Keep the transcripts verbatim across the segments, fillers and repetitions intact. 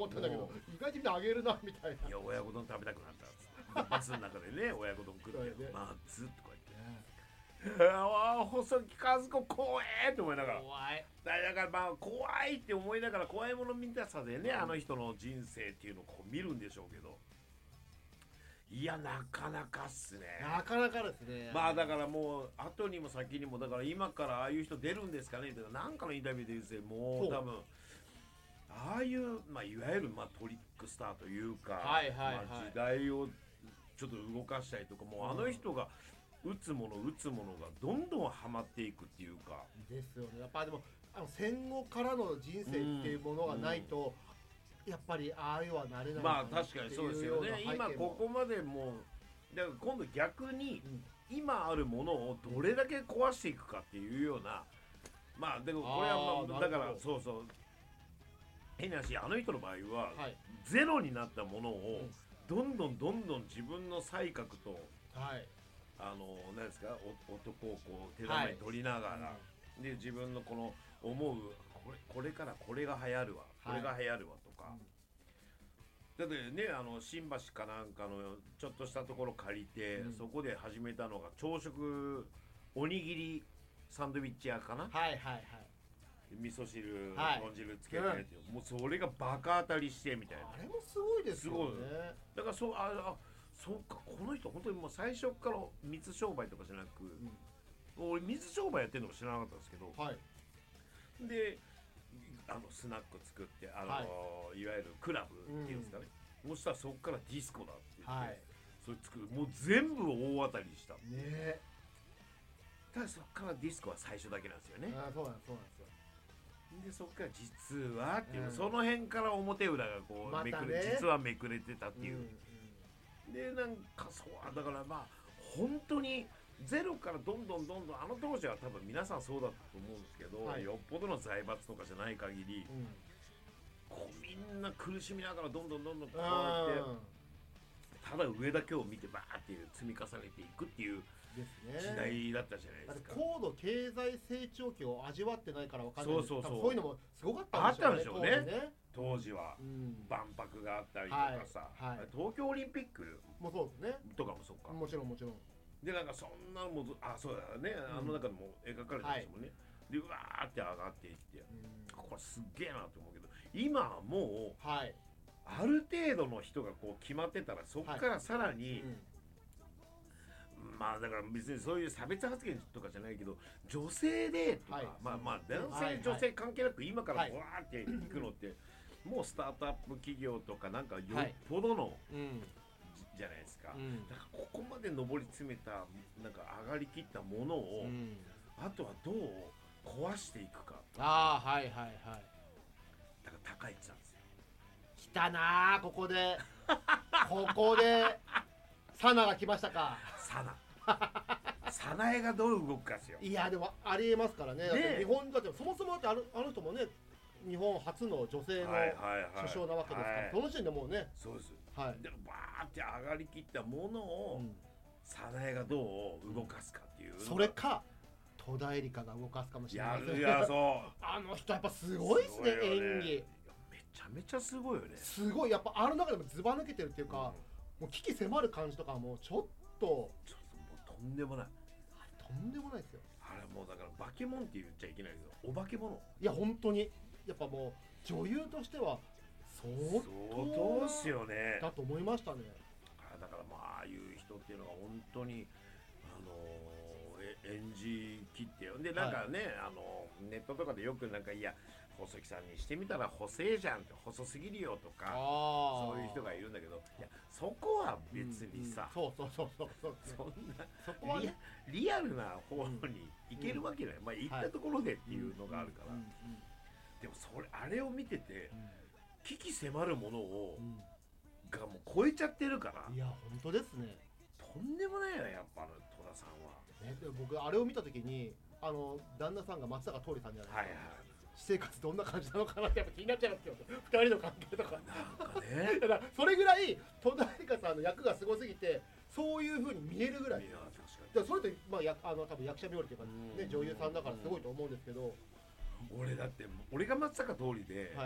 ったんだけど、うん、意外とみんなあげるなみたいな。 いや親子丼食べたくなったっつってバスの中でね親子丼食って、ね、まあずっとこうやって、ねああ細木和子怖えって思いながら怖いだからまあ怖いって思いながら怖いもの見たさでね、うん、あの人の人生っていうのをこう見るんでしょうけどいやなかなかっすねなかなかですねまあだからもう後にも先にもだから今からああいう人出るんですかねってなんかのインタビューで言ってもう多分ああいう、まあ、いわゆるまあトリックスターというか、 はいはいはいまあ、時代をちょっと動かしたりとかもうあの人が打つもの打つものがどんどんはまっていくっていうかですよね。やっぱでもあの戦後からの人生っていうものがないと、うん、やっぱりああいうはなれないまあ確かにそうですよね。今ここまでもうだから今度逆に、うん、今あるものをどれだけ壊していくかっていうようなまあでもこれは、まあ、だからそうそう変な話あの人の場合は、はい、ゼロになったものを、うん、どんどんどんどん自分の才覚と、はいあの何ですか男をこう手玉に取りながら、はい、で自分のこの思うこれ、これからこれが流行るわ、はい、これが流行るわとか、うん、だってねあの新橋かなんかのちょっとしたところ借りて、うん、そこで始めたのが朝食おにぎりサンドイッチ屋かな、 はいはいはい、 味噌汁、 はい、 豚汁つけて、うん、もうそれがバカ当たりしてみたいなあれもすごいですよね。 だからそうああそうかこの人本当にもう最初から水商売とかじゃなく、うん、俺水商売やってるのも知らなかったんですけど、はい、であのスナック作ってあの、はい、いわゆるクラブっていうんですかね、うん、そしたらそこからディスコだって言って、はい、それ作るもう全部大当たりしたね。 ただそこからディスコは最初だけなんですよね。 あそうなんそうなんですよ。 でそこから実はっていう、うん、その辺から表裏がこう、 ま、 めくれ実はめくれてたっていう、うんうん、でなんかそうだからまあ本当にゼロからどんどんどんどんあの当時は多分皆さんそうだったと思うんですけど、はい、よっぽどの財閥とかじゃない限り、うん、こうみんな苦しみながらどんどんどんどんこうやってただ上だけを見てバーって積み重ねていくっていう時代だったじゃないですか。 高度経済成長期を味わってないから分かんないですけど、そうそうそう、そういうのもすごかったんでしょうね。あったんでしょうね、ね当時は、うん、万博があったりとかさ、はいはい、東京オリンピックもそうですねとかもそうかもちろんもちろんでなんかそんなもあそうだね、うん、あの中でも描かれてますもんね、はい、でうわーって上がっていって、うん、これすっげえなと思うけど今はもう、はい、ある程度の人がこう決まってたらそこからさらに、はいうん、まあだから別にそういう差別発言とかじゃないけど女性でとか、はい、まあまあ男性、はい、女性関係なく今からわーっていくのって、はい、もうスタートアップ企業とかなんかよっぽどの、はいうんじゃないですか、うん、だからここまで上り詰めたなんか上がりきったものを、うん、あとはどう壊していくかああはいはいはいだから高いって言ったんですよ。 来たなあここでここでサナが来ましたか。 サナサナエがどう動くかですよ。 いやでもありえますからね。だって日本だってそもそもだってあの、あの人もね日本初の女性の首相なわけですから、はいはいはい、その時点でもうねそうです、はい、でバーって上がりきったものを早苗、うん、がどう動かすかっていう、うん、 それか戸田恵梨香が動かすかもしれないですね。いやそうあの人やっぱすごいですね、演技めちゃめちゃすごいよね。 すごいやっぱあの中でもずば抜けてるっていうか、うん、もう危機迫る感じとかもちょっとちょっともうとんでもないとんでもないですよ。 あれもうだから化け物って言っちゃいけないけどお化け物いや本当にやっぱもう女優としては相当っすよねだと思いましたね。 だからまあああいう人っていうのが本当にあのー、演じきってでなんかね、はい、あのネットとかでよくなんかいや細木さんにしてみたら細えじゃんって細すぎるよとかそういう人がいるんだけどいやそこは別にさ、 うんうん、そうそうそうそうそんなそこは、ね、リ, リアルな方に行けるわけない、うん、まあ行ったところでっていうのがあるから、はいうんうんうん、でもそれあれを見てて、うん、危機迫るものを、うん、がもう超えちゃってるからいや本当ですねとんでもないよねやっぱあの戸田さんは、 ね、で僕あれを見た時にあの旦那さんが松坂桃李さんじゃないですか、はいはい、私生活どんな感じなのかなってやっぱ気になっちゃいますよふたりの関係とかなんかねだからそれぐらい戸田恵梨香さんの役がすごすぎてそういう風に見えるぐらいいや確かにだそれって、まあ、やあの多分役者冥利というか、ね、女優さんだからすごいと思うんですけど俺だって俺が松坂桃李で、はい、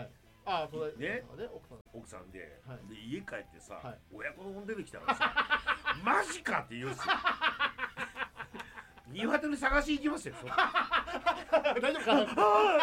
ああそうだね奥さん奥さんで、 はい、 で家帰ってさ、 はい、 親子丼出てきたらさマジかって言うんすよ鶏探し行きますよ大丈夫かな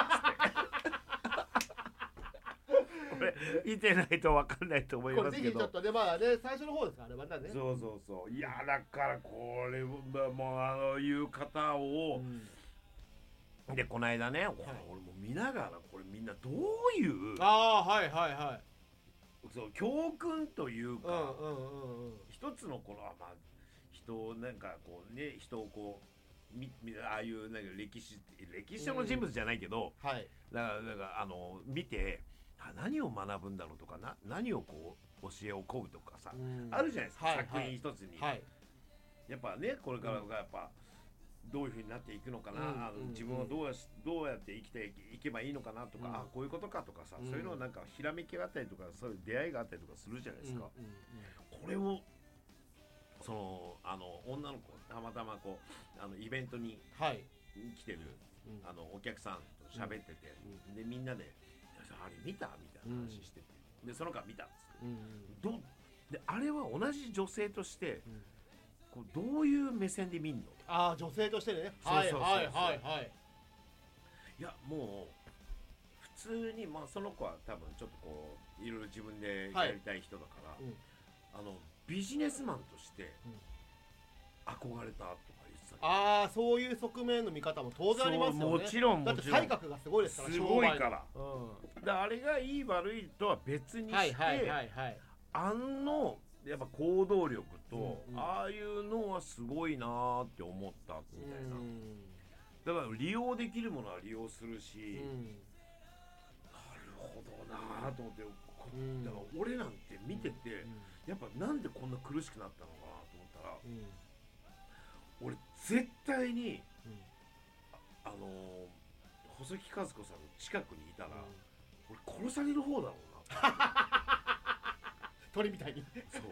これ見てないと分かんないと思いますけど、これぜひちょっとねまあね最初の方ですからねまたねそうそうそういやだからこれもうあのいう方を、うん、でこの間ね、はい、俺も見ながらこれみんなどういうああはいはいはいそう教訓というか、 うんうんうんうん、 一つのこのまあ人をなんかこうね人をこうみああいうなんか歴史歴史上の人物じゃないけど、 うん、はい、 だからだからあの見て何を学ぶんだろうとかな何をこう教えを請うとかさ、うん、あるじゃないですか、はい、作品一つに、はい、やっぱねこれからがやっぱ、どういう風になっていくのかな、うん、あの自分はどうやどうやって生きていけばいいのかなとか、うん、あこういうことかとかさ、うん、そういうのなんかひらめきがあったりとかそういう出会いがあったりとかするじゃないですか、うんうんうん、これをそのあの女の子たまたまこうあのイベントに来てる、はい、あのお客さんと喋ってて、うん、でみんなであれ見たみたいな話してて、うん、でその間見たんですけど、うん、どであれは同じ女性として、うん、こうどういう目線で見んの？ ああ女性としてね。はいはいはいはい。 いやもう普通にまあその子は多分ちょっとこういろいろ自分でやりたい人だから、はいうん、あのビジネスマンとして憧れたとか言ってた、ね、 ああそういう側面の見方も当然ありますよね。 もちろんもちろん。 だって才覚がすごいですから。 すごいから。うん、だあれがいい悪いとは別にして、はいはいはいはい、あのやっぱ行動力と、うんうん、ああいうのはすごいなーって思ったみたいな。だから利用できるものは利用するし、うん、なるほどなーと思って、うん、だから俺なんて見てて、うん、やっぱなんでこんな苦しくなったのかなと思ったら、うん、俺絶対に、うん、あ、あのー、細木数子さんの近くにいたら、うん、俺殺される方だろうな鳥みたいにそう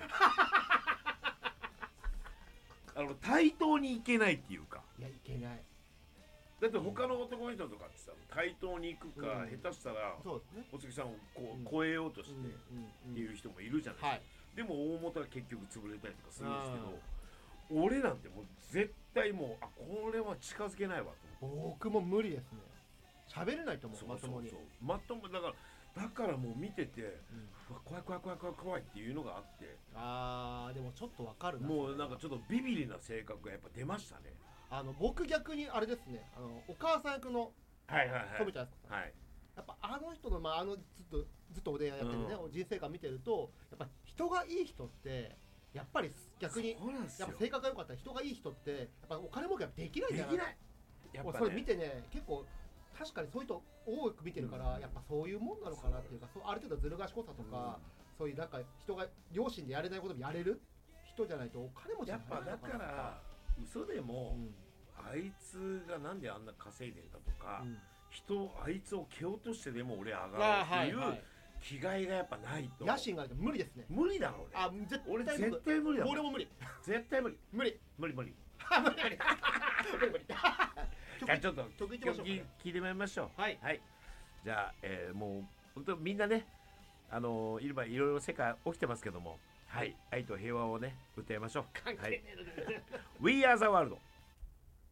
あの対等に行けないっていうかいやいけないだって他の男の人とかってさ対等に行くか、うん、下手したら細木さんをこう超えようとしてっていう人もいるじゃないですか、うんうんうん、でも大元は結局潰れたりとかするんですけど俺なんてもう絶対もうあこれは近づけないわと思って僕も無理ですね喋れないと思うまともにまともだからだからもう見てて、うん、怖い怖い怖い怖い怖いっていうのがあってあーでもちょっとわかるなもうなんかちょっとビビリな性格がやっぱ出ましたねあの僕逆にあれですねあのお母さん役の富田靖子さん、はい、やっぱあの人の、まあ、あのずっとずっとおでんやってるね、うん、人生観見てるとやっぱ人がいい人ってやっぱり逆にやっぱ性格が良かったら人がいい人ってやっぱお金儲けはできないんじゃないできないやっぱ、ね、それ見てね結構確かにそういう人多く見てるから、うん、やっぱそういうもんなのかなっていうかそうある程度ずる賢さとか、うん、そういうなんか人が両親でやれないこともやれる人じゃないとお金持ちになれないのかなやっぱだから嘘でも、うん、あいつがなんであんな稼いでんだとか、うん、人あいつを蹴落としてでも俺上がるっていう気概がやっぱないと野心がないと無理ですね無理だろうねあ絶対俺絶対無理だもん俺も無理絶対無理無理無理無理無理無理無理無理じゃあちょっと曲いきましょうか、ね、 聞いてみましょうはい、 はい、じゃあ、えー、もう本当みんなねあのー、いろいろ世界起きてますけどもはい愛と平和をね歌いましょう関係ねえの、 はい、We are the world